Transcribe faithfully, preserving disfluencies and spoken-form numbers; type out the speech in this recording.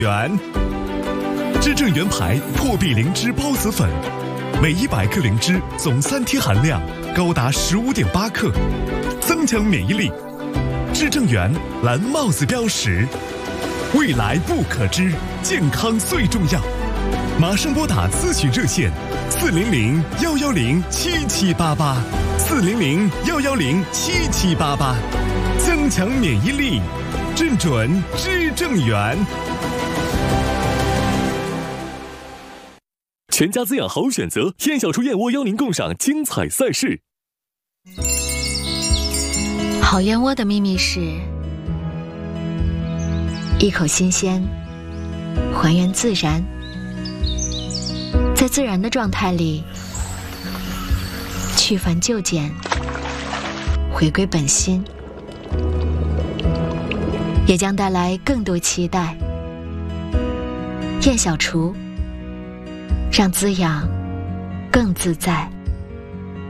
元。知正元牌破壁灵芝孢子粉，每一百克灵芝总三萜含量高达十五点八克，增强免疫力。知正元蓝帽子标识，未来不可知，健康最重要。马上拨打咨询热线四零零幺幺零七七八八，四零零幺幺零七七八八，增强免疫力，正准知正元。 全家滋养好选择，燕小厨燕窝邀您共赏精彩赛事。 好燕窝的秘密是一口新鲜，还原自然，在自然的状态里去繁就简，回归本心，也将带来更多期待。燕小厨，让滋养更自在。